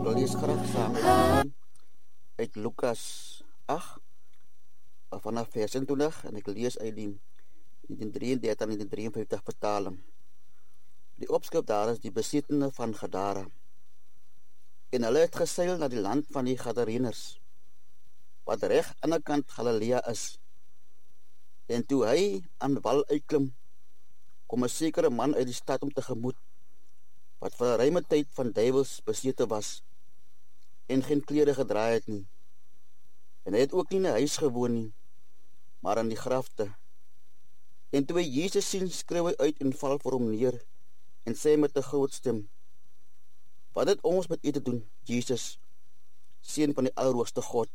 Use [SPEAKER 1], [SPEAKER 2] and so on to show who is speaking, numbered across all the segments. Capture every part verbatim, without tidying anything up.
[SPEAKER 1] lees graag saam met julle uit Lukas agt vanaf vers twintig en ek lees uit die negentien drieëndertig en negentien drieënvyftig vertaling. Die opskrif daar is die besittende van Gadara. En hulle het geseil na die land van die Gadareners, wat reg aan die kant Galilea is. En toe hy aan wal uitklim, kom 'n sekere man uit die stad om tegemoet, wat vir 'n ruime tyd van duiwels besete was, en geen klere gedra het nie. En hy het ook nie in 'n huis gewoon nie, maar in die grafte. En toe hy Jesus sien, skreeu hy uit en val voor hom neer, en sê met 'n groot stem: Wat het ons met u te doen, Jesus, seun van die Allerhoogste God?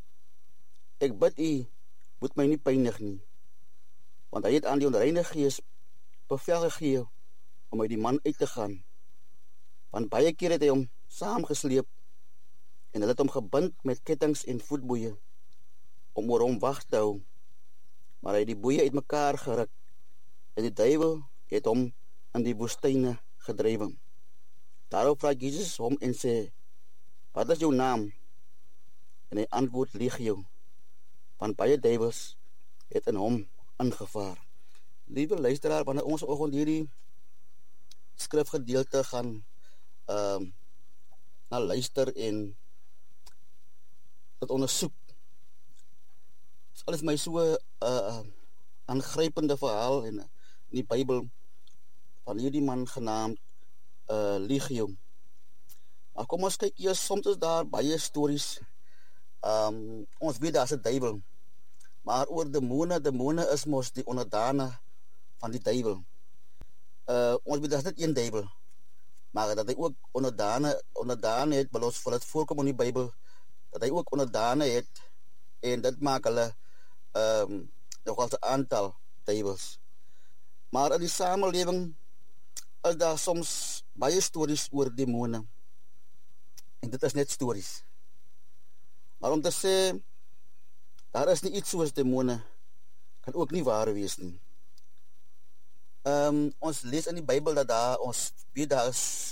[SPEAKER 1] Ek bid u, moet my nie pynig nie. Want hy het aan die onreine gees bevel gegee om uit die man uit te gaan. Want baie keer het hy hom saamgesleep en hulle het hom gebind met kettinge en voetboeie om oor hom wag te hou. Maar hy het die boeie uitmekaar geruk en die duiwel het hom in die woestyne gedrywe. Daarop vra Jesus hom en sê: Wat is jou naam? En hy antwoord: Legio, want baie duiwels het in hom ingevaar. Liewe luisteraar, wanneer ons oggend hierdie skrifgedeelte gaan ehm uh, na luister en dit ondersoek, is alles my so 'n uh, aangrypende verhaal in, in die Bybel van hierdie man genaamd uh, Legio. Maar kom ons kyk eers, soms is daar baie stories. Um, ons weet daar is 'n duiwel, maar oor demone, demone is mos die onderdane van die duiwel. Uh, ons weet daar is net een duiwel, maar dat hy ook onderdane, onderdane het, maar ons vir het voorkom in die Bybel, dat hy ook onderdane het, en dit maak hulle um, nogal 'n aantal duiwels. Maar in die samelewing is daar soms baie stories oor demone, en dit is net stories. Maar om te sê, daar is nie iets soos demone, kan ook nie waar wees nie. Um, ons lees in die Bybel dat daar, ons weet daar is